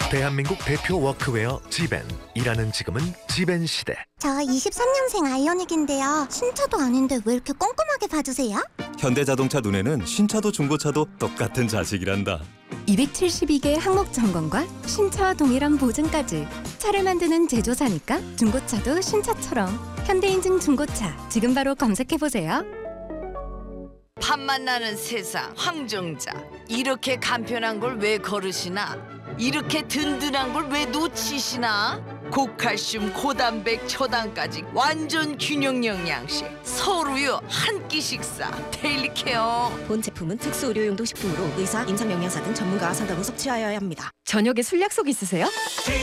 대한민국 대표 워크웨어 지벤. 일하는 지금은 지벤 시대. 저 23년생 아이오닉인데요. 신차도 아닌데 왜 이렇게 꼼꼼하게 봐주세요? 현대자동차 눈에는 신차도 중고차도 똑같은 자식이란다. 272개 항목 점검과 신차와 동일한 보증까지. 차를 만드는 제조사니까 중고차도 신차처럼. 현대인증 중고차 지금 바로 검색해보세요. 팝만 나는 세상 황정자. 이렇게 간편한 걸 왜 거르시나? 이렇게 든든한 걸 왜 놓치시나? 고칼슘, 고단백, 초당까지 완전 균형 영양식. 서울우유 한 끼 식사. 데일리케어. 본 제품은 특수 의료용도 식품으로 의사, 임상영양사 등 전문가와 상담 후 섭취하여야 합니다. 저녁에 술 약속 있으세요?